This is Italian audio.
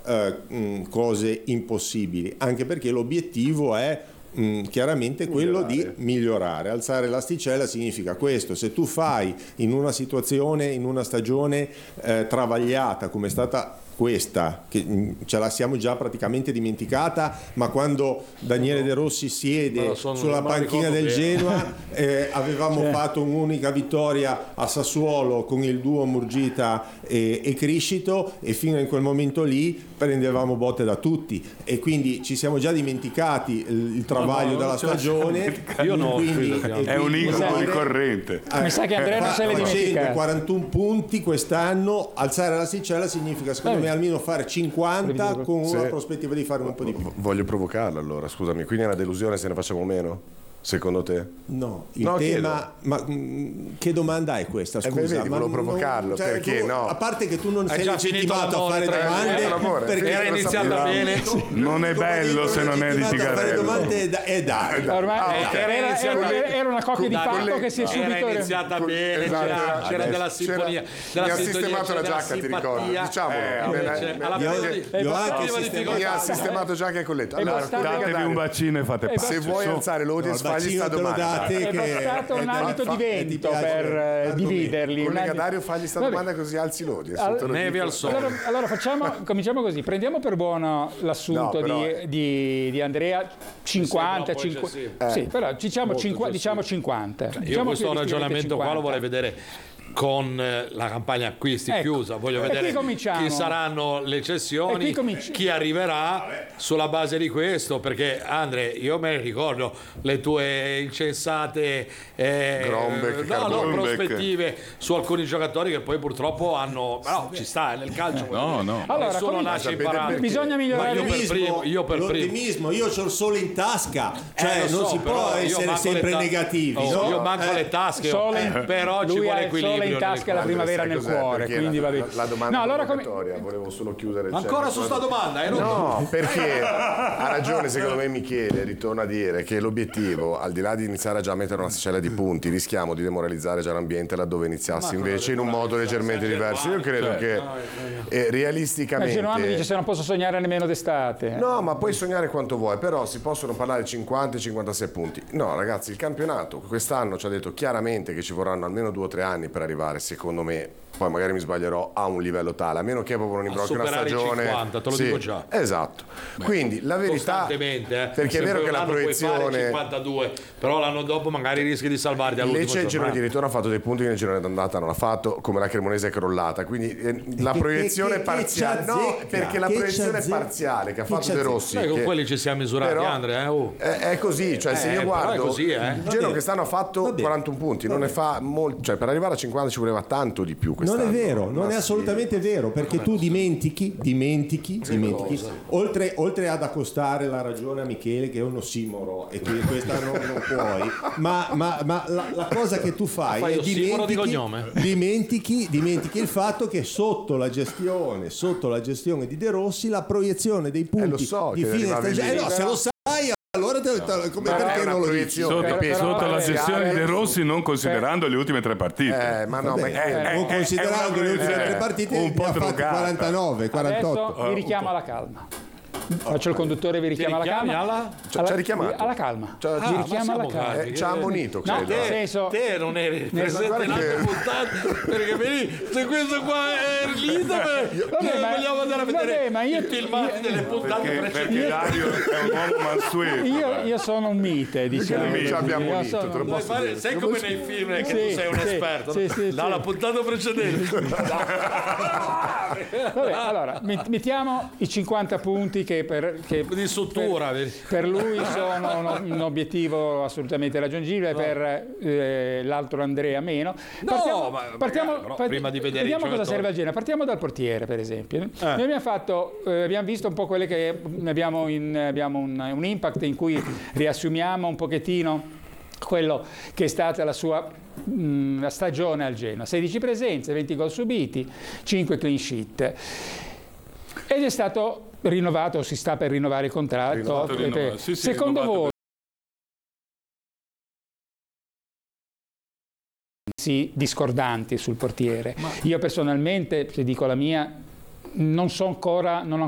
cose impossibili, anche perché l'obiettivo è chiaramente quello di migliorare. Alzare l'asticella significa questo: se tu fai in una situazione, in una stagione travagliata come è stata questa, che ce la siamo già praticamente dimenticata, ma quando Daniele De Rossi siede sulla panchina del Genoa avevamo fatto un'unica vittoria a Sassuolo con il duo Murgita e Criscito, e fino in quel momento lì prendevamo botte da tutti, e quindi ci siamo già dimenticati il travaglio della stagione. Io no, quindi, è un incubo ricorrente. Mi sa che Andrea non se le dimentica. 41 punti quest'anno. Alzare l'asticella significa, secondo me, almeno fare 50 con una prospettiva di fare un po' di più. Voglio provocarlo allora, scusami, quindi è una delusione se ne facciamo meno? Secondo te? No, il tema, ma che domanda è questa? Scusa, vedi, volevo provocarlo, perché no? A parte che tu non sei legittimato a fare domande, perché era iniziata bene. Non è bello se non è litigarello. Ormai era una coppia di fatto che si è subito. Era iniziata bene, c'era della sinfonia. Mi ha sistemato la giacca, ti ricordo. Diciamolo. Mi ha sistemato giacca e colletto. Allora, datevi un bacino e fate pace. Se vuoi alzare l'audience, fagli sta domanda. È bastato un alito di vento per dividerli. Collega Dario, fagli sta domanda così alzi l'audience. Neve al sole. Allora cominciamo così. Prendiamo per buono l'assunto di Andrea 50. Sì, però diciamo 50. Io questo ragionamento qua lo vorrei vedere con la campagna acquisti chiusa, voglio vedere chi saranno le cessioni, chi arriverà sulla base di questo, perché Andre, io me ne ricordo le tue incensate prospettive su alcuni giocatori che poi purtroppo hanno, però ci sta nel calcio, nessuno nasce imparato, bisogna migliorare. Io per primo io c'ho il sole in tasca, cioè non si può essere sempre negativi. Io manco le tasche, però ci vuole equilibrio in tasca, la primavera nel cuore, quindi va bene. La domanda provocatoria, volevo solo chiudere. Ancora su sta domanda? No, perché ha ragione secondo me Michele, ritorna a dire che l'obiettivo, al di là di iniziare a già mettere una asticella di punti, rischiamo di demoralizzare già l'ambiente laddove iniziassi invece in un modo leggermente diverso. Io credo che realisticamente... Genoano dice se non posso sognare nemmeno d'estate. No, ma puoi sognare quanto vuoi, però si possono parlare 50 e 56 punti. No ragazzi, il campionato quest'anno ci ha detto chiaramente che ci vorranno almeno 2 o 3 anni per arrivare, secondo me, poi magari mi sbaglierò, a un livello tale, a meno che proprio non imbrocchi una stagione. 50, te lo dico già. Esatto. Quindi la verità, perché è vero che la proiezione 52, però l'anno dopo magari rischi di salvarti all'ultimo Lecce il girone di ritorno ha fatto dei punti che nel girone d'andata non ha fatto, come la Cremonese è crollata, quindi la proiezione parziale, perché la proiezione parziale che ha fatto De Rossi, con quelli ci siamo misurati, Andrea, è così, cioè se io guardo il Genoa quest'anno ha fatto 41 punti, non ne fa molto, cioè per arrivare a 50 ci voleva tanto di più. Non è vero, non è assolutamente vero, perché tu dimentichi, oltre ad accostare la ragione a Michele che è un ossimoro e tu questa non puoi, ma la cosa che tu fai è dimentichi il fatto che sotto la gestione di De Rossi la proiezione dei punti di fine stagione, se lo sai allora perché non lo dici? Sotto la gestione di De Rossi, non considerando le ultime 3 partite. Non considerando le ultime 3 partite, un po' ne ha fatti 49, 48. Adesso vi richiamo alla calma. Faccio il conduttore, vi richiama alla calma. Ci ha richiamato alla calma. Vi richiama alla calma. Ci ha ammonito, credo. Te non eri presente nella puntata, perché vedi, se questo qua è lito, vogliamo andare a vedere i filmati delle puntate precedenti. Perché Dario è un uomo mansueto. Io sono un mite, diciamo. Ci abbiamo unito. Sai come nei film che tu sei un esperto dalla puntata precedente. Vabbè, allora mettiamo i 50 punti che di sutura per lui sono un obiettivo assolutamente raggiungibile, per l'altro Andrea meno. Prima di vedere vediamo cosa serve al Genoa. Partiamo dal portiere, per esempio. Noi abbiamo visto un po' quelle che abbiamo un impact in cui riassumiamo un pochettino quello che è stata la sua la stagione al Genoa: 16 presenze, 20 gol subiti, 5 clean sheet, ed è stato rinnovato, si sta per rinnovare il contratto. Secondo voi discordanti sul portiere? Io personalmente, se dico la mia, non ho